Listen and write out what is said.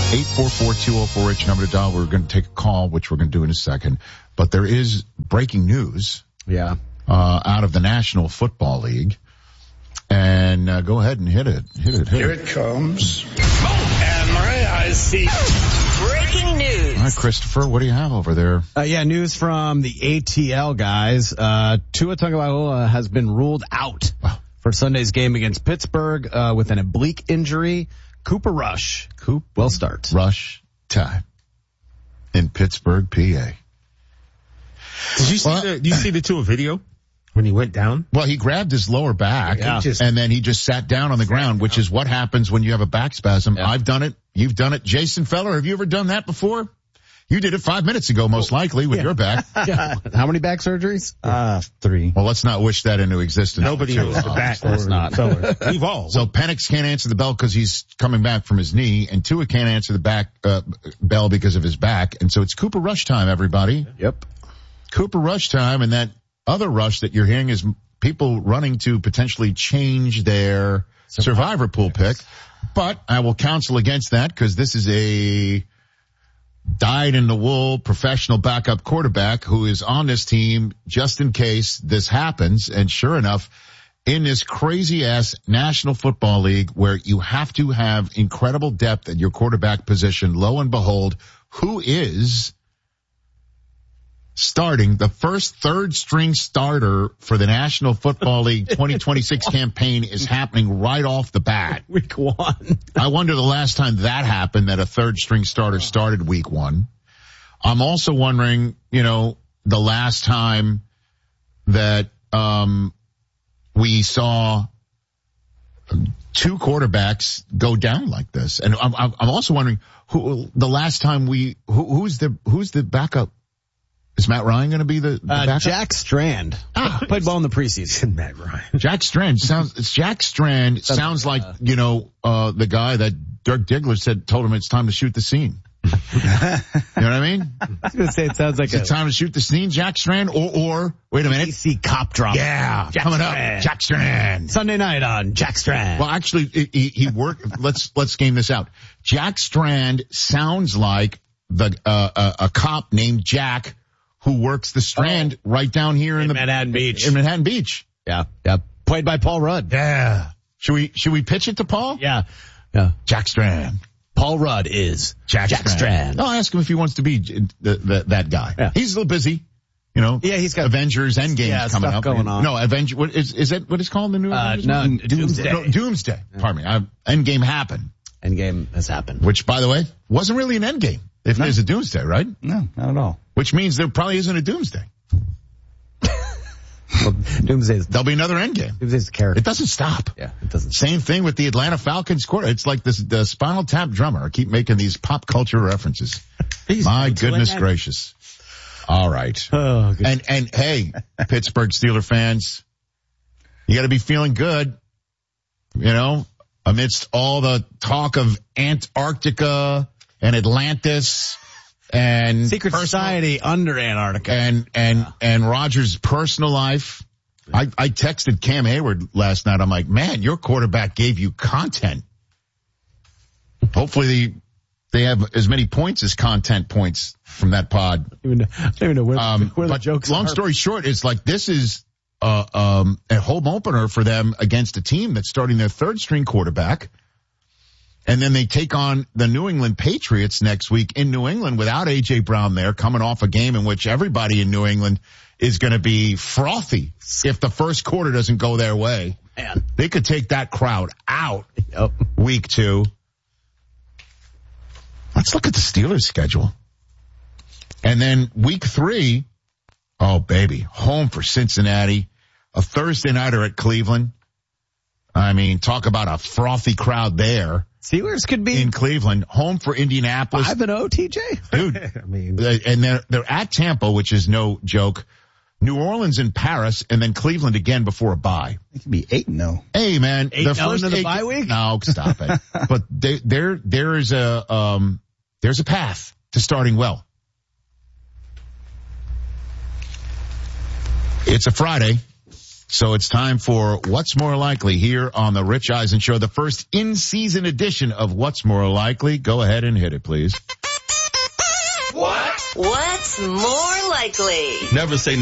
844-204-Rich number to dial. We're going to take a call, which we're going to do in a second. But there is breaking news. Yeah. Out of the National Football League. And go ahead and hit it. Here it comes. Oh, and my eyes see. Breaking news. All right, Christopher, what do you have over there? News from the ATL guys. Tua Tagovailoa has been ruled out for Sunday's game against Pittsburgh with an oblique injury. Cooper Rush will start. Rush time in Pittsburgh, PA. Did you see the Tua video when he went down? Well, he grabbed his lower back and then he just sat down on the ground, which is what happens when you have a back spasm. Yeah. I've done it. You've done it. Jason Feller, have you ever done that before? You did it 5 minutes ago, most likely, with your back. Yeah. How many back surgeries? 3. Well, let's not wish that into existence. Nobody knows the back. Let's not. We've all. So Penix can't answer the bell because he's coming back from his knee, and Tua can't answer the bell because of his back. And so it's Cooper Rush time, everybody. Yep. Cooper Rush time, and that other rush that you're hearing is people running to potentially change their survivor pool pick. But I will counsel against that because this is a dyed-in-the-wool professional backup quarterback who is on this team just in case this happens. And sure enough, in this crazy-ass National Football League where you have to have incredible depth at your quarterback position, lo and behold, who is starting the first third-string starter for the National Football League 2026 campaign is happening right off the bat. Week 1. I wonder the last time that happened, that a third-string starter started week 1. I'm also wondering, the last time that we saw 2 quarterbacks go down like this. And I'm also wondering who's the backup. Is Matt Ryan going to be the backup? Jack Strand. Played ball in the preseason. Matt Ryan. Jack Strand sounds like, the guy that Dirk Diggler told him it's time to shoot the scene. You know what I mean? I was going to say it sounds like it's time to shoot the scene, Jack Strand, or wait a minute. AC cop drama. Yeah, Jack coming Strand. up, Jack Strand. Sunday night on Jack Strand. Well, actually, he worked. Let's game this out. Jack Strand sounds like a cop named Jack who works the Strand right down here in Manhattan Beach. In Manhattan Beach. Yeah. Played by Paul Rudd. Yeah. Should we pitch it to Paul? Yeah. Jack Strand. Paul Rudd is Jack Strand. I'll ask him if he wants to be that guy. Yeah. He's a little busy. Yeah, he's got Avengers Endgame coming up. Going on. No, what is that what it's called in the new Avengers? No, Doomsday. No, Doomsday. Yeah. Pardon me. Endgame happened. Endgame has happened. Which, by the way, wasn't really an Endgame. If there's a Doomsday, right? No, not at all. Which means there probably isn't a Doomsday. Well, there'll be another Endgame. Doomsday's a character. It doesn't stop. Yeah, it doesn't. Same thing with the Atlanta Falcons quarter. It's like the Spinal Tap drummer. I keep making these pop culture references. My goodness gracious. All right. Oh, good. And hey, Pittsburgh Steeler fans, you got to be feeling good. Amidst all the talk of Antarctica and Atlantis and secret society under Antarctica and Rodgers' personal life. I texted Cam Hayward last night. I'm like, man, your quarterback gave you content. Hopefully they have as many points as content points from that pod. I don't even know where the jokes long are. Story short, it's like this is a home opener for them against a team that's starting their third string quarterback. And then they take on the New England Patriots next week in New England without A.J. Brown there, coming off a game in which everybody in New England is going to be frothy if the first quarter doesn't go their way. Man. They could take that crowd out week 2. Let's look at the Steelers' schedule. And then week 3, oh, baby, home for Cincinnati, a Thursday nighter at Cleveland. I mean, talk about a frothy crowd there. Steelers could be in Cleveland, home for Indianapolis. 5-0, TJ? Dude, and they're at Tampa, which is no joke. New Orleans and Paris, and then Cleveland again before a bye. It could be 8-0. Hey, man, 8-0 into the bye week? No, stop it. But there's a path to starting well. It's a Friday. So it's time for What's More Likely here on the Rich Eisen Show, the first in-season edition of What's More Likely. Go ahead and hit it, please. What's more likely? Never say